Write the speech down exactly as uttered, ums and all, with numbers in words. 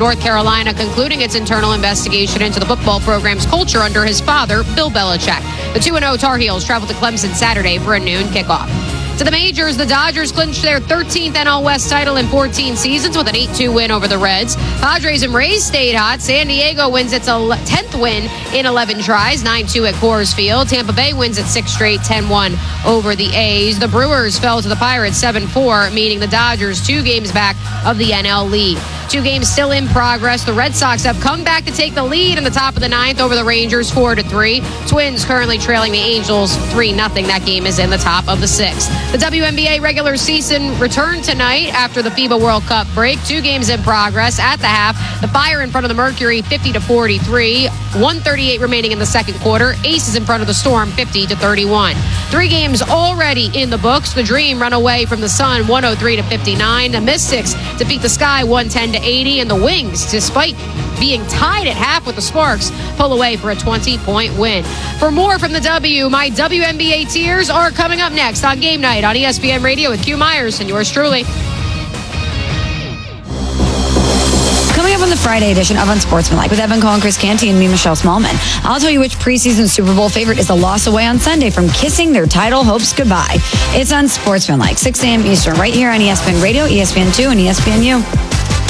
North Carolina concluding its internal investigation into the football program's culture under his father, Bill Belichick. The two and oh Tar Heels travel to Clemson Saturday for a noon kickoff. To the majors, the Dodgers clinched their thirteenth N L West title in fourteen seasons with an eight two win over the Reds. Padres and Rays stayed hot. San Diego wins its tenth win in eleven tries, nine two at Coors Field. Tampa Bay wins its sixth straight, ten one over the A's. The Brewers fell to the Pirates seven four, meaning the Dodgers two games back of the N L lead. Two games still in progress. The Red Sox have come back to take the lead in the top of the ninth over the Rangers four to three. Twins currently trailing the Angels three nothing. That game is in the top of the sixth. The W N B A regular season returned tonight after the FIBA World Cup break. Two games in progress. At the half, the Fire in front of the Mercury fifty to forty-three. one thirty-eight remaining in the second quarter. Aces in front of the Storm fifty to thirty-one. Three games already in the books. The Dream run away from the Sun one oh three to fifty-nine. The Mystics defeat the Sky one ten to eighty. And the Wings, despite being tied at half with the Sparks, pull away for a twenty-point win. For more from the W, my W N B A tiers are coming up next on Game Night on E S P N Radio with Q Myers and yours truly. Coming up on the Friday edition of Unsportsmanlike with Evan Cole and Chris Canty and me, Michelle Smallman. I'll tell you which preseason Super Bowl favorite is a loss away on Sunday from kissing their title hopes goodbye. It's Unsportsmanlike, six a.m. Eastern, right here on E S P N Radio, E S P N two, and E S P N U.